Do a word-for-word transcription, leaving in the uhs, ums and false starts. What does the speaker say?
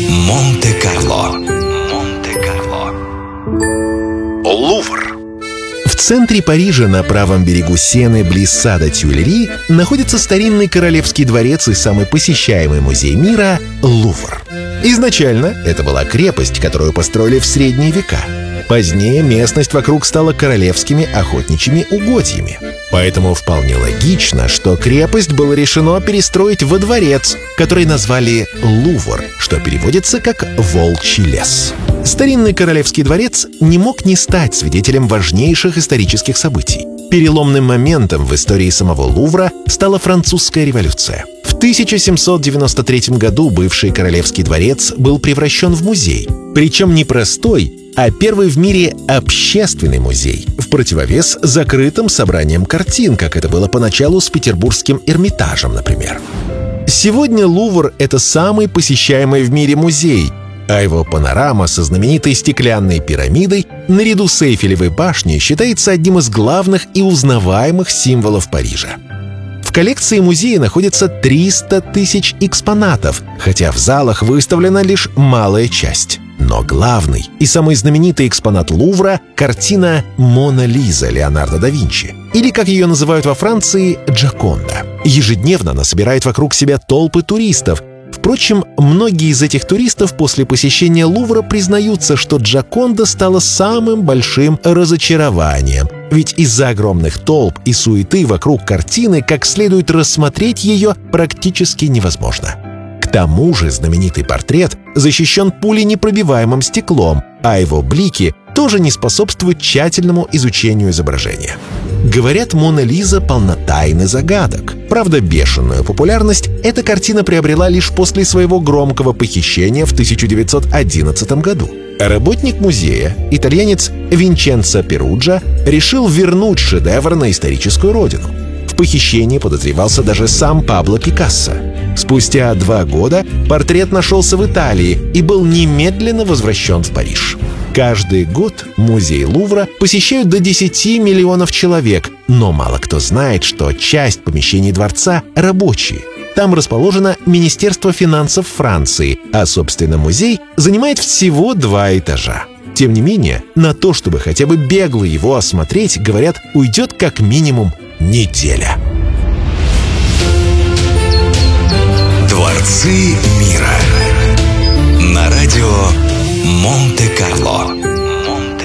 Монте-Карло. Монте-Карло. Лувр. В центре Парижа, на правом берегу Сены, близ сада Тюильри, находится старинный королевский дворец и самый посещаемый музей мира — Лувр. Изначально это была крепость, которую построили в средние века. Позднее местность вокруг стала королевскими охотничьими угодьями. Поэтому вполне логично, что крепость было решено перестроить во дворец, который назвали Лувр, что переводится как «волчий лес». Старинный королевский дворец не мог не стать свидетелем важнейших исторических событий. Переломным моментом в истории самого Лувра стала Французская революция. В тысяча семьсот девяносто третьем году бывший королевский дворец был превращен в музей. Причем не простой, а первый в мире общественный музей, в противовес закрытым собраниям картин, как это было поначалу с Петербургским Эрмитажем, например. Сегодня Лувр — это самый посещаемый в мире музей, а его панорама со знаменитой стеклянной пирамидой наряду с Эйфелевой башней считается одним из главных и узнаваемых символов Парижа. В коллекции музея находится триста тысяч экспонатов, хотя в залах выставлена лишь малая часть. Но главный и самый знаменитый экспонат Лувра — картина «Мона Лиза» Леонардо да Винчи, или, как ее называют во Франции, «Джоконда». Ежедневно она собирает вокруг себя толпы туристов. Впрочем, многие из этих туристов после посещения Лувра признаются, что Джоконда стала самым большим разочарованием, ведь из-за огромных толп и суеты вокруг картины как следует рассмотреть ее практически невозможно. К тому же знаменитый портрет защищен пуленепробиваемым стеклом, а его блики тоже не способствуют тщательному изучению изображения. Говорят, «Мона Лиза» полна тайн и загадок. Правда, бешеную популярность эта картина приобрела лишь после своего громкого похищения в тысяча девятьсот одиннадцатом году. Работник музея, итальянец Винченцо Перуджа, решил вернуть шедевр на историческую родину. В похищении подозревался даже сам Пабло Пикассо. Спустя два года портрет нашелся в Италии и был немедленно возвращен в Париж. Каждый год музей Лувра посещают до десяти миллионов человек, но мало кто знает, что часть помещений дворца рабочие. Там расположено Министерство финансов Франции, а, собственно, музей занимает всего два этажа. Тем не менее, на то, чтобы хотя бы бегло его осмотреть, говорят, уйдет как минимум неделя. Дворцы мира на радио Монте-Карло.